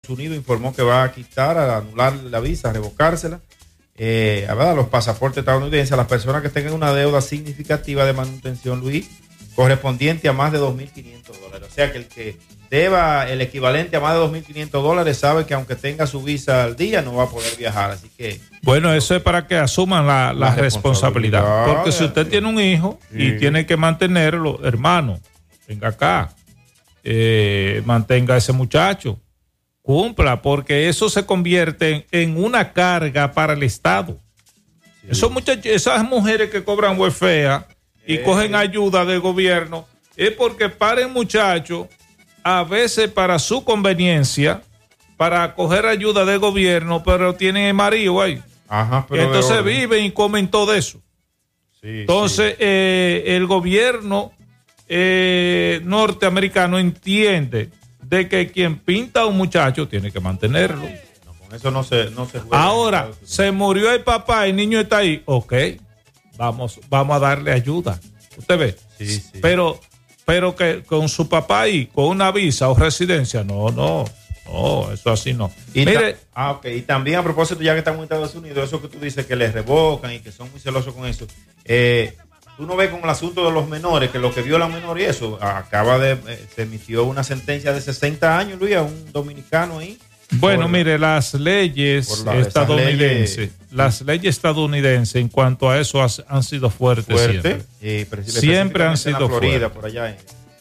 Unidos informó que va a quitar, a anular la visa, a revocársela, a los pasaportes estadounidenses a las personas que tengan una deuda significativa de manutención, Luis, correspondiente a más de $2.500. O sea que el que deba el equivalente a más de $2.500 sabe que aunque tenga su visa al día no va a poder viajar. Así que bueno, eso es para que asuman la responsabilidad. Porque si usted tiene un hijo y tiene que mantenerlo, hermano, venga acá, mantenga a ese muchacho, cumpla, porque eso se convierte en una carga para el Estado. Sí. Esos muchachos, esas mujeres que cobran welfare y cogen ayuda del gobierno, es porque paren muchachos, a veces para su conveniencia, para coger ayuda del gobierno, pero tienen el marido ahí. Ajá, pero entonces viven y comen todo eso. Sí, entonces, sí. El gobierno norteamericano entiende de que quien pinta a un muchacho tiene que mantenerlo. No, con eso no se juega. Ahora, se murió el papá, el niño está ahí. Ok, vamos a darle ayuda. ¿Usted ve? Sí. Pero que con su papá ahí, con una visa o residencia, no, eso así no. Y mire, y también a propósito, ya que estamos en Estados Unidos, eso que tú dices que les revocan y que son muy celosos con eso, tú no ves con el asunto de los menores, que lo que violan menores y eso, se emitió una sentencia de 60 años, Luis, a un dominicano ahí. Bueno, mire, las leyes estadounidenses, las leyes estadounidenses en cuanto a eso han sido fuertes siempre han sido fuertes. Por allá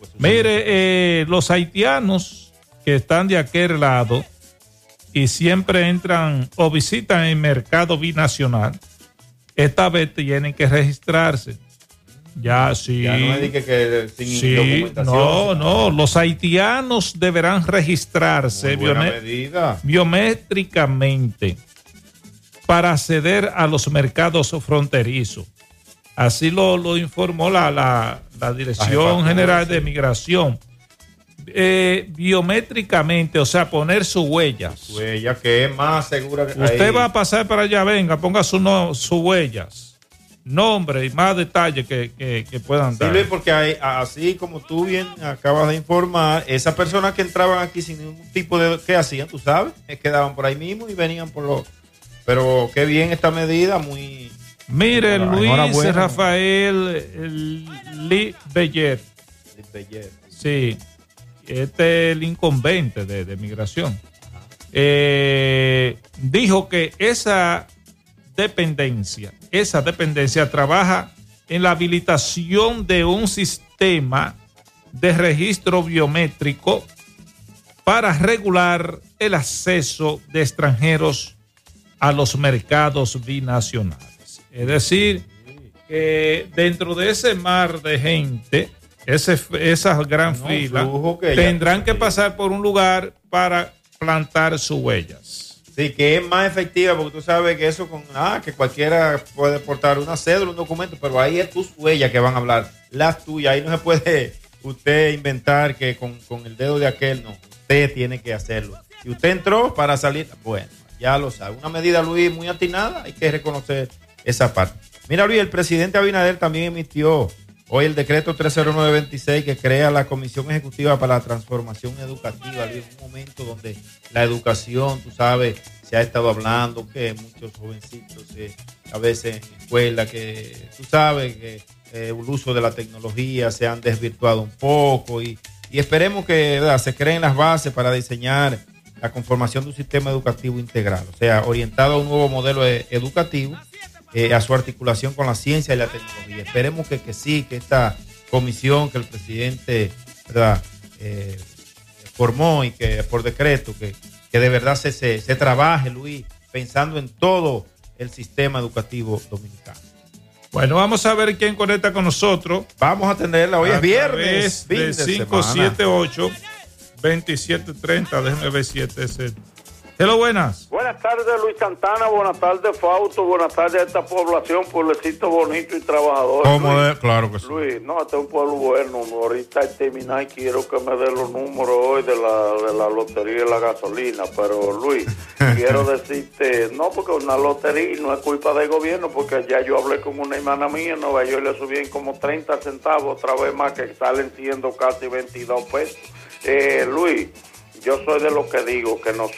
mire, los haitianos que están de aquel lado y siempre entran o visitan el mercado binacional, esta vez tienen que registrarse. Ya sí. Ya no me diga que sin documentación. No, los haitianos deberán registrarse biométricamente para acceder a los mercados fronterizos. Así lo informó la Dirección General de Migración. Biométricamente, o sea, poner sus huellas. Su huella, que es más segura que usted ahí va a pasar para allá, venga, ponga sus huellas, nombre y más detalles que puedan dar. Sí, Luis, porque así como tú bien acabas de informar, esas personas que entraban aquí sin ningún tipo de... ¿Qué hacían? Tú sabes, quedaban por ahí mismo y venían por los... Pero qué bien esta medida, muy... Mire, Luis Rafael Lee Bellet. Sí, este es el incumbente de migración. Dijo que esa dependencia trabaja en la habilitación de un sistema de registro biométrico para regular el acceso de extranjeros a los mercados binacionales. Es decir, que dentro de ese mar de gente, esa gran fila, tendrán que pasar por un lugar para plantar sus huellas. Sí, que es más efectiva, porque tú sabes que eso que cualquiera puede portar una cédula, un documento, pero ahí es tus huellas que van a hablar, las tuyas. Ahí no se puede usted inventar que con el dedo de aquel, no. Usted tiene que hacerlo. Y usted entró para salir, bueno, ya lo sabe. Una medida, Luis, muy atinada, hay que reconocer esa parte. Mira, Luis, el presidente Abinader también emitió hoy el decreto 30926 que crea la Comisión Ejecutiva para la Transformación Educativa, Luis, un momento donde la educación, tú sabes, se ha estado hablando que muchos jovencitos a veces en escuela, que tú sabes que el uso de la tecnología se han desvirtuado un poco y esperemos que se creen las bases para diseñar la conformación de un sistema educativo integral, o sea, orientado a un nuevo modelo educativo, a su articulación con la ciencia y la tecnología. Esperemos que sí, que esta comisión que el presidente, ¿verdad?, formó y que por decreto, que de verdad se trabaje, Luis, pensando en todo el sistema educativo dominicano. Bueno, vamos a ver quién conecta con nosotros. Vamos a atenderla. Hoy es viernes. De 578-2730. Déjeme ver si este es el... Hello, buenas. Buenas tardes, Luis Santana. Buenas tardes, Fausto. Buenas tardes a esta población, pueblecito bonito y trabajador. ¿Cómo es? Claro que sí. Luis, no, este es un pueblo bueno. Ahorita al terminar quiero que me dé los números hoy de la lotería y la gasolina. Pero, Luis, quiero decirte, no, porque una lotería no es culpa del gobierno, porque ya yo hablé con una hermana mía en Nueva York y le subí en como 30 centavos, otra vez más, que salen siendo casi 22 pesos. Luis, yo soy de los que digo que nosotros